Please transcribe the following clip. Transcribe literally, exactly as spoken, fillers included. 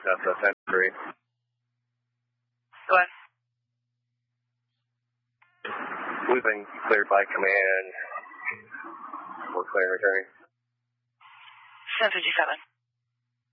That's a ten three. Go ahead. We've been cleared by command. We're clear and returning. ten fifty-seven.